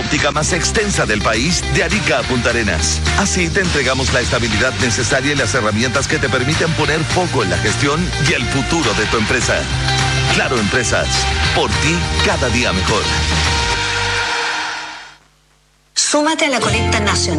óptica más extensa del país, de Arica a Punta Arenas. Así te entregamos la estabilidad necesaria y las herramientas que te permiten poner foco en la gestión y el futuro de tu empresa. Claro Empresas, por ti cada día mejor. Súmate a la colecta nacional